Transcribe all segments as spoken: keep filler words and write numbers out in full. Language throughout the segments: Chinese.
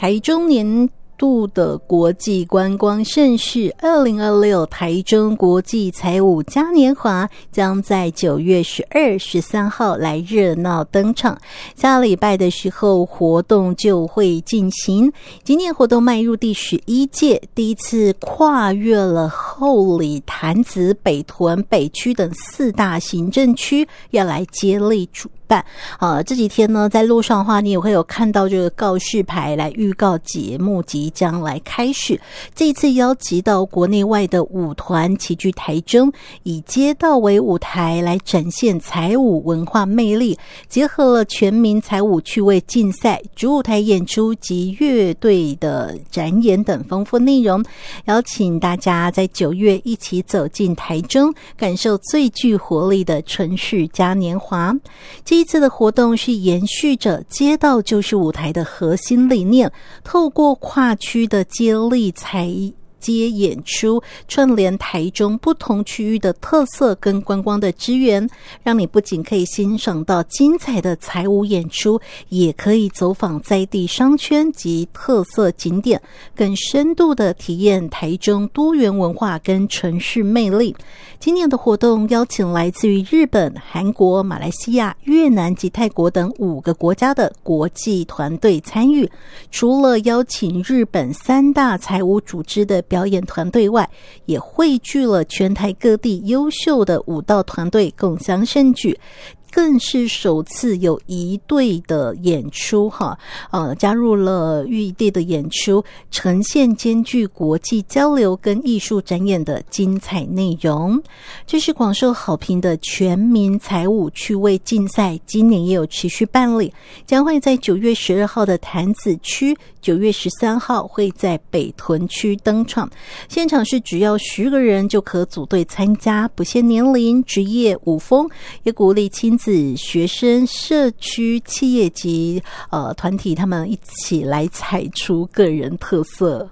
台中年度的国际观光盛事二零二六台中国际彩舞嘉年华将在九月十二、十三号来热闹登场，下礼拜的时候活动就会进行。今年活动迈入第十一届，第一次跨越了后里、潭子、北屯、北区等四大行政区，要来接力主办。啊，这几天呢，在路上的话，你也会有看到这个告示牌来预告节目即将来开始。这一次邀集到国内外的舞团齐聚台中，以街道为舞台来展现彩舞文化魅力，结合了全民彩舞趣味竞赛、主舞台演出及乐队的展演等丰富内容，邀请大家在九月一起走进台中，感受最具活力的城市嘉年华。这一次的活动是延续着街道就是舞台的核心理念，透过跨区的接力彩街演出，串联台中不同区域的特色跟观光的资源，让你不仅可以欣赏到精彩的彩舞演出，也可以走访在地商圈及特色景点，更深度的体验台中多元文化跟城市魅力。今年的活动邀请来自于日本、韩国、马来西亚、越南及泰国等五个国家的国际团队参与，除了邀请日本三大彩舞组织的表演团队外，也汇聚了全台各地优秀的舞蹈团队共襄盛举，更是首次有一队的演出哈，呃，加入了玉帝的演出，呈现兼具国际交流跟艺术展演的精彩内容。这是广受好评的全民彩舞趣味竞赛，今年也有持续办理，将会在九月十二号的潭子区，九月十三号会在北屯区登场。现场是只要十个人就可组队参加，不限年龄、职业、舞风，也鼓励亲子、学生、社区、企业及呃团体他们一起来踩出个人特色。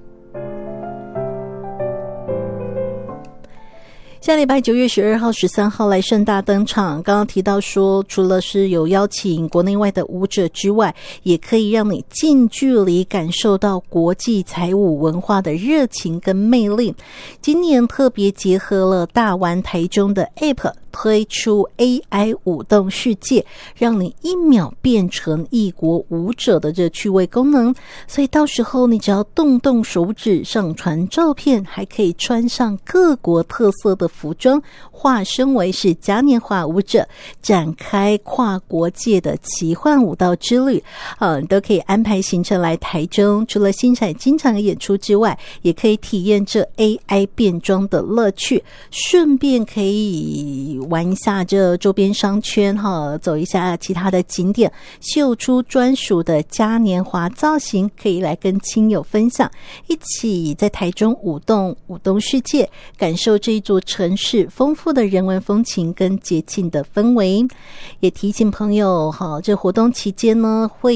下礼拜九月十二号、十三号来盛大登场。刚刚提到说，除了是有邀请国内外的舞者之外，也可以让你近距离感受到国际彩舞文化的热情跟魅力。今年特别结合了大玩台中的 App， 推出 A I 舞动世界，让你一秒变成异国舞者的这趣味功能。所以到时候你只要动动手指上传照片，还可以穿上各国特色的服装，化身为是嘉年华舞者，展开跨国界的奇幻舞蹈之旅。呃，你都可以安排行程来台中，除了欣赏经常的演出之外，也可以体验这 A I 变装的乐趣，顺便可以玩一下这周边商圈哈，走一下其他的景点，秀出专属的嘉年华造型，可以来跟亲友分享，一起在台中舞动舞动世界，感受这一座城市丰富的人文风情跟节庆的氛围。也提醒朋友哈，这活动期间呢会